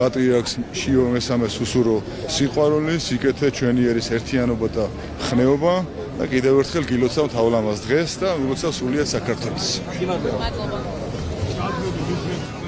პატრიარქს შიო მესამე სუსურო სიყვარული, სიკეთე ჩვენი ერის ერთიანობა და ხნეობა და კიდევ ერთხელ გილოცავ თავლამაზ დღეს და მილოცავ სულიად საქართველოს. მადლობა.